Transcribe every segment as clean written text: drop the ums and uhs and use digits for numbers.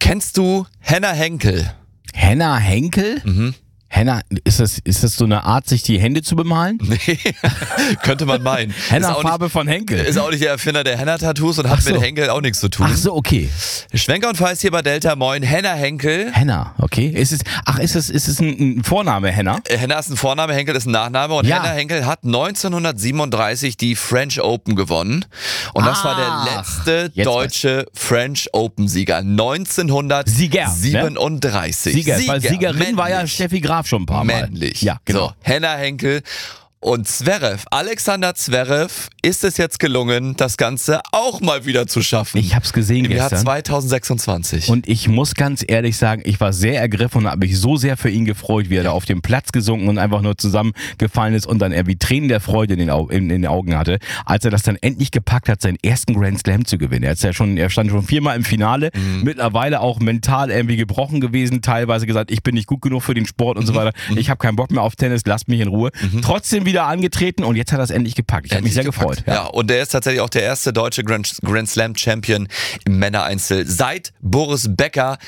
Kennst du Henna Henkel? Henna Henkel? Mhm. Henna, ist das so eine Art, sich die Hände zu bemalen? Nee, könnte man meinen. Henna-Farbe von Henkel. Ist auch nicht der Erfinder der Henna-Tattoos und hat mit Henkel auch nichts zu tun. Ach so, okay. Schwenker und Feist hier bei Delta, moin. Henna Henkel. Henna, okay. Ist es ein Vorname, Henna? Henna ist ein Vorname, Henkel ist ein Nachname und Henna Henkel hat 1937 die French Open gewonnen und das war der letzte deutsche French Open-Sieger. 1937. Sieger, weil Siegerin war ja Steffi Graf schon ein paar Mal. Männlich. Ja, genau. So, Henna Henkel. Und Zverev, Alexander Zverev, ist es jetzt gelungen, das Ganze auch mal wieder zu schaffen. Ich hab's gesehen im gestern. Jahr 2026. Und ich muss ganz ehrlich sagen, ich war sehr ergriffen und habe mich so sehr für ihn gefreut, wie er da auf dem Platz gesunken und einfach nur zusammengefallen ist und dann er wie Tränen der Freude in den Augen hatte, als er das dann endlich gepackt hat, seinen ersten Grand Slam zu gewinnen. Er stand schon 4-mal im Finale, mittlerweile auch mental irgendwie gebrochen gewesen, teilweise gesagt, ich bin nicht gut genug für den Sport und so weiter. Ich habe keinen Bock mehr auf Tennis, lasst mich in Ruhe. Trotzdem wieder angetreten und jetzt hat er es endlich gepackt. Ich habe mich sehr gefreut. Ja, und er ist tatsächlich auch der erste deutsche Grand Slam Champion im Männereinzel seit Boris Becker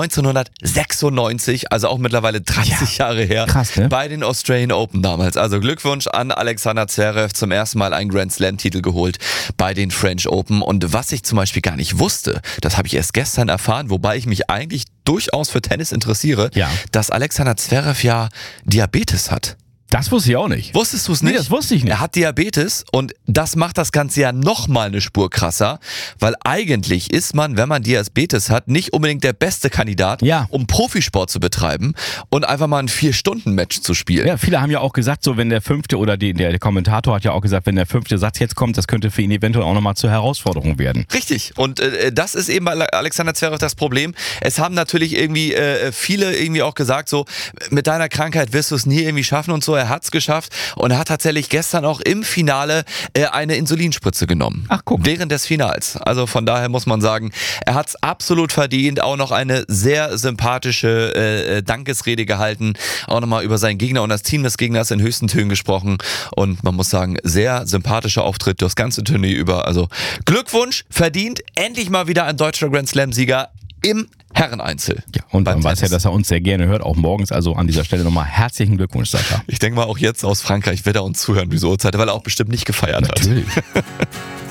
1996, also auch mittlerweile 30 Jahre her. Krass, ne? Bei den Australian Open damals. Also Glückwunsch an Alexander Zverev, zum ersten Mal einen Grand Slam Titel geholt bei den French Open. Und was ich zum Beispiel gar nicht wusste, das habe ich erst gestern erfahren, wobei ich mich eigentlich durchaus für Tennis interessiere, dass Alexander Zverev ja Diabetes hat. Das wusste ich auch nicht. Wusstest du es nicht? Nee, das wusste ich nicht. Er hat Diabetes und das macht das Ganze ja nochmal eine Spur krasser, weil eigentlich ist man, wenn man Diabetes hat, nicht unbedingt der beste Kandidat, um Profisport zu betreiben und einfach mal ein 4-Stunden-Match zu spielen. Ja, viele haben ja auch gesagt, so wenn der fünfte oder der Kommentator hat ja auch gesagt, wenn der fünfte Satz jetzt kommt, das könnte für ihn eventuell auch nochmal zur Herausforderung werden. Richtig. Und das ist eben bei Alexander Zverev das Problem. Es haben natürlich irgendwie viele irgendwie auch gesagt, so mit deiner Krankheit wirst du es nie irgendwie schaffen und so. Er hat es geschafft und er hat tatsächlich gestern auch im Finale eine Insulinspritze genommen. Ach, guck. Während des Finals. Also von daher muss man sagen, er hat es absolut verdient. Auch noch eine sehr sympathische Dankesrede gehalten. Auch nochmal über seinen Gegner und das Team des Gegners in höchsten Tönen gesprochen. Und man muss sagen, sehr sympathischer Auftritt das ganze Turnier über. Also Glückwunsch, verdient. Endlich mal wieder ein deutscher Grand Slam-Sieger im Herreneinzel. Ja, und man weiß ja, dass er uns sehr gerne hört, auch morgens. Also an dieser Stelle nochmal herzlichen Glückwunsch, Sascha. Ich denke mal, auch jetzt aus Frankreich wird er uns zuhören, diese Uhrzeit, weil er auch bestimmt nicht gefeiert hat. Natürlich.